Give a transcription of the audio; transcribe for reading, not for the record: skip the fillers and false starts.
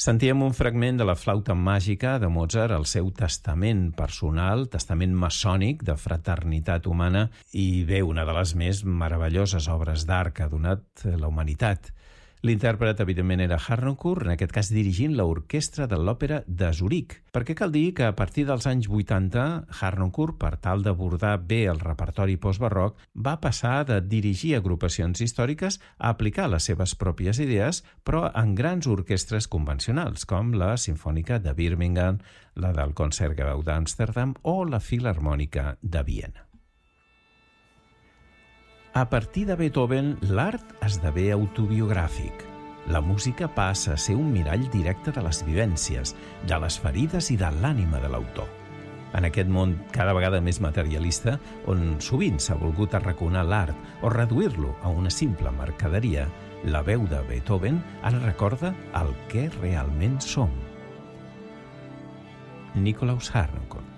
Sentíem un fragment de la flauta màgica de Mozart, el seu testament personal, testament maçònic de fraternitat humana i bé, una de les més meravelloses obres d'art que ha donat la humanitat. L'intèrpret, evidentment, era Harnoncourt, en aquest cas dirigint l'orquestra de l'Òpera de Zuric, perquè cal dir que a partir dels anys 80, Harnoncourt, per tal d'abordar bé el repertori postbarroc, va passar de dirigir agrupacions històriques a aplicar les seves pròpies idees, però en grans orquestres convencionals, com la Simfònica de Birmingham, la del Concertgebouw d'Amsterdam o la Filharmònica de Viena. A partir de Beethoven, l'art esdevé autobiogràfic. La música passa a ser un mirall directe de les vivències, de les ferides i de l'ànima de l'autor. En aquest món cada vegada més materialista, on sovint s'ha volgut arraconar l'art o reduir-lo a una simple mercaderia, la veu de Beethoven ara recorda el que realment som. Nikolaus Harnoncourt.